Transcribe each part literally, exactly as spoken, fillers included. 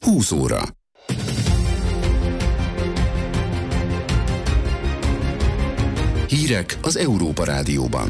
húsz óra. Hírek az Európa Rádióban.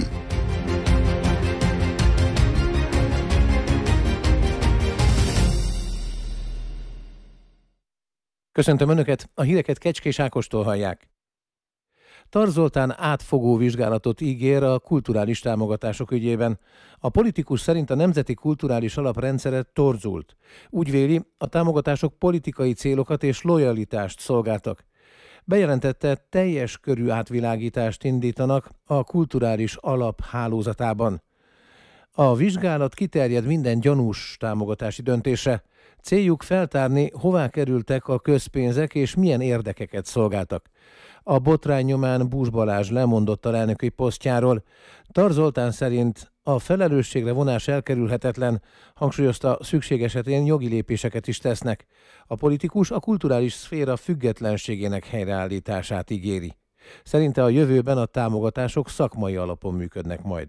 Köszöntöm Önöket, a híreket Kecskés Ákostól hallják. Tar Zoltán átfogó vizsgálatot ígér a kulturális támogatások ügyében. A politikus szerint a Nemzeti Kulturális Alap rendszere torzult. Úgy véli, a támogatások politikai célokat és lojalitást szolgáltak. Bejelentette, teljes körű átvilágítást indítanak a kulturális alap hálózatában. A vizsgálat kiterjed minden gyanús támogatási döntésre. Céljuk feltárni, hová kerültek a közpénzek és milyen érdekeket szolgáltak. A botrány nyomán Bús Balázs lemondott a elnöki posztjáról. Tar Zoltán szerint a felelősségre vonás elkerülhetetlen, hangsúlyozta, szükség esetén jogi lépéseket is tesznek. A politikus a kulturális szféra függetlenségének helyreállítását ígéri. Szerinte a jövőben a támogatások szakmai alapon működnek majd.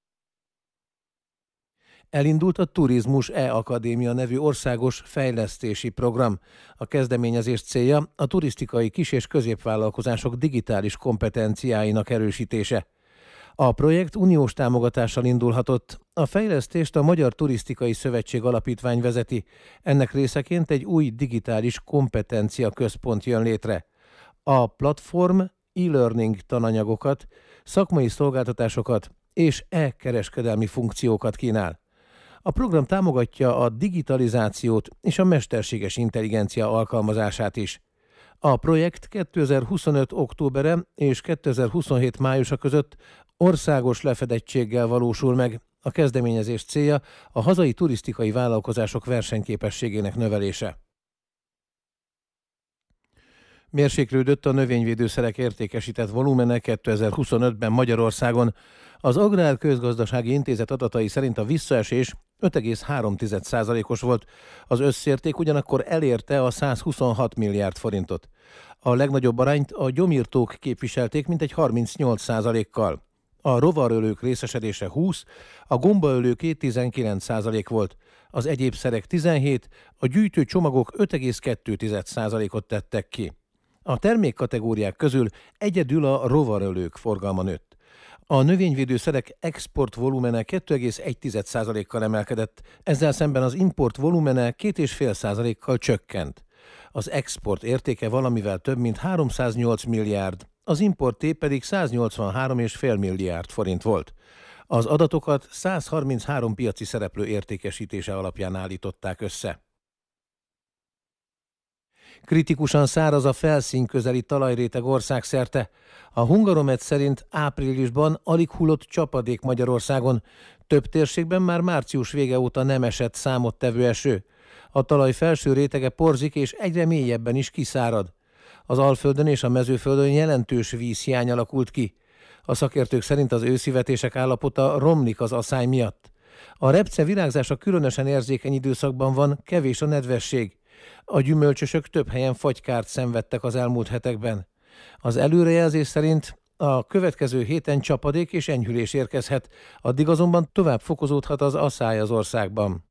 Elindult a Turizmus E-Akadémia nevű országos fejlesztési program. A kezdeményezés célja a turisztikai kis- és középvállalkozások digitális kompetenciáinak erősítése. A projekt uniós támogatással indulhatott. A fejlesztést a Magyar Turisztikai Szövetség Alapítvány vezeti. Ennek részeként egy új digitális kompetencia központ jön létre. A platform e-learning tananyagokat, szakmai szolgáltatásokat és e-kereskedelmi funkciókat kínál. A program támogatja a digitalizációt és a mesterséges intelligencia alkalmazását is. A projekt kétezer-huszonöt októbere és kétezer-huszonhét májusa között országos lefedettséggel valósul meg. A kezdeményezés célja a hazai turisztikai vállalkozások versenyképességének növelése. Mérséklődött a növényvédőszerek értékesített volumene kétezer-huszonötben Magyarországon. Az Agrár Közgazdasági Intézet adatai szerint a visszaesés öt egész három százalékos volt, az összérték ugyanakkor elérte a százhuszonhat milliárd forintot. A legnagyobb arányt a gyomírtók képviselték mintegy harmincnyolc százalékkal. A rovarölők részesedése húsz, a gombaölőké tizenkilenc százalék volt, az egyéb szerek tizenhét, a gyűjtőcsomagok öt egész kettő százalékot tettek ki. A termékkategóriák közül egyedül a rovarölők forgalma nőtt. A növényvédőszerek export volumene két egész egy százalékkal emelkedett, ezzel szemben az import volumene két egész öt százalékkal csökkent. Az export értéke valamivel több mint háromszáznyolc milliárd, az importé pedig száznyolcvanhárom egész öt milliárd forint volt. Az adatokat százharminchárom piaci szereplő értékesítése alapján állították össze. Kritikusan száraz a felszínközeli talajréteg országszerte. A Hungaromet szerint áprilisban alig hullott csapadék Magyarországon. Több térségben már március vége óta nem esett számottevő eső. A talaj felső rétege porzik és egyre mélyebben is kiszárad. Az Alföldön és a Mezőföldön jelentős vízhiány alakult ki. A szakértők szerint az őszivetések állapota romlik az aszály miatt. A repce virágzása különösen érzékeny időszakban van, kevés a nedvesség. A gyümölcsösök több helyen fagykárt szenvedtek az elmúlt hetekben. Az előrejelzés szerint a következő héten csapadék és enyhülés érkezhet, addig azonban tovább fokozódhat az aszály az országban.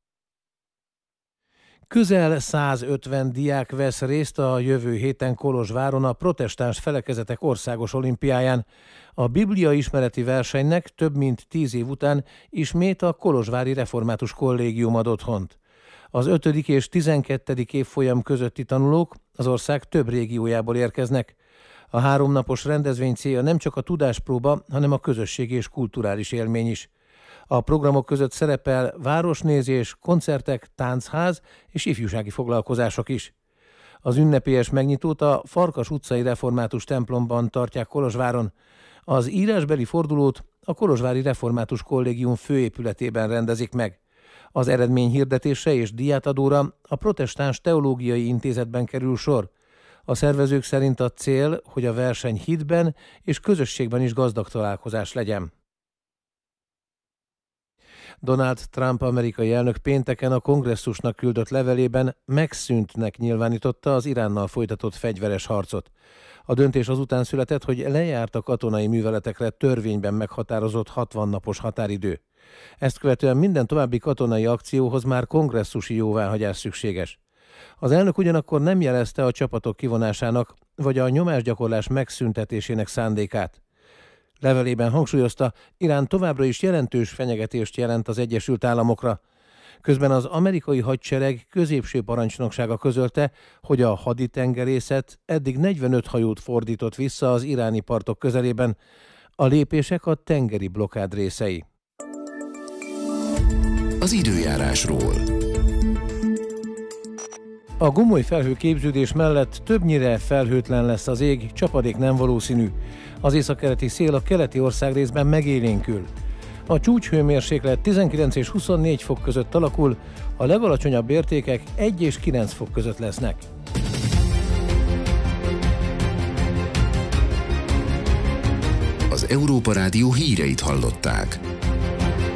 Közel százötven diák vesz részt a jövő héten Kolozsváron a protestáns felekezetek országos olimpiáján. A bibliaismereti versenynek több mint tíz év után ismét a Kolozsvári Református Kollégium ad otthont. Az ötödik és tizenkettedik évfolyam közötti tanulók az ország több régiójából érkeznek. A háromnapos rendezvény célja nem csak a tudáspróba, hanem a közösségi és kulturális élmény is. A programok között szerepel városnézés, koncertek, táncház és ifjúsági foglalkozások is. Az ünnepélyes megnyitót a Farkas utcai református templomban tartják Kolozsváron. Az írásbeli fordulót a Kolozsvári Református Kollégium főépületében rendezik meg. Az eredmény hirdetése és díjátadóra a Protestáns Teológiai Intézetben kerül sor. A szervezők szerint a cél, hogy a verseny hitben és közösségben is gazdag találkozás legyen. Donald Trump amerikai elnök pénteken a kongresszusnak küldött levelében megszűntnek nyilvánította az Iránnal folytatott fegyveres harcot. A döntés azután született, hogy lejárt a katonai műveletekre törvényben meghatározott hatvan napos határidő. Ezt követően minden további katonai akcióhoz már kongresszusi jóváhagyás szükséges. Az elnök ugyanakkor nem jelezte a csapatok kivonásának vagy a nyomásgyakorlás megszüntetésének szándékát. Levelében hangsúlyozta, Irán továbbra is jelentős fenyegetést jelent az Egyesült Államokra. Közben az amerikai hadsereg középső parancsnoksága közölte, hogy a haditengerészet eddig negyvenöt hajót fordított vissza az iráni partok közelében. A lépések a tengeri blokkád részei. Az időjárásról. A gomoly felhőképződés mellett többnyire felhőtlen lesz az ég, csapadék nem valószínű. Az északkeleti szél a keleti országrészben megélénkül. A csúcshőmérséklet tizenkilenc és huszonnégy fok között alakul, a legalacsonyabb értékek egy és kilenc fok között lesznek. Az Európa Rádió híreit hallották.